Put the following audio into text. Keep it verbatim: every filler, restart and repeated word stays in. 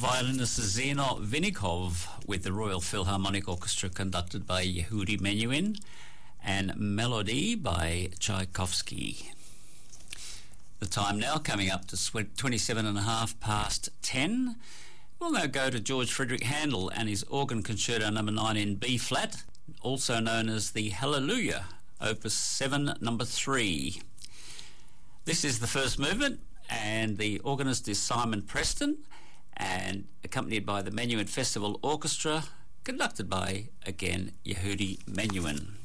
violinist Zeno Vinnikov with the Royal Philharmonic Orchestra conducted by Yehudi Menuhin, and Melody by Tchaikovsky. The time now coming up to twenty-seven and a half past ten. We'll now go to George Frederick Handel and his Organ Concerto number nine in B flat, also known as the Hallelujah, Opus seven, number three. This is the first movement, and the organist is Simon Preston, and accompanied by the Menuhin Festival Orchestra, conducted by, again, Yehudi Menuhin.